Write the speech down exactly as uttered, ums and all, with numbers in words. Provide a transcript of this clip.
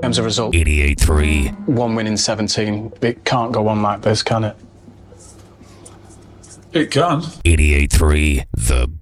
As a result, eighty-eight three. one win in seventeen. It can't go on like this, can it? It can. eighty-eight three. The